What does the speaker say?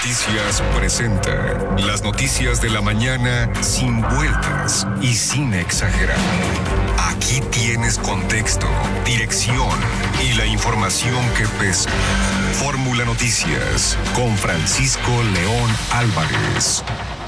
Noticias presenta las noticias de la mañana sin vueltas y sin exagerar. Aquí tienes contexto, dirección y la información que pesa. Fórmula Noticias con Francisco León Álvarez.